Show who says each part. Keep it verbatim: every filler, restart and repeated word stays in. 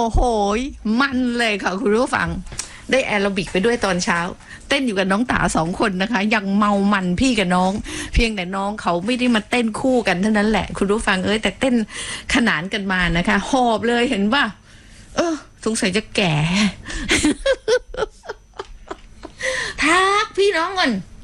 Speaker 1: โหมันเลยค่ะคุณผู้ฟังได้แอโรบิกไปด้วยตอนเช้าเต้นอยู่กับน้องตาสองคนนะคะยังเมามันพี่กับน้องเพียงแต่น้องเขาไม่ได้มาเต้นคู่กันเท่านั้นแหละคุณผู้ฟังเอ้ยแต่เต้นขนานกันมานะคะหอบเลยเห็นป่ะเออสงสัยจะแก่ ทักพี่น้องก่อน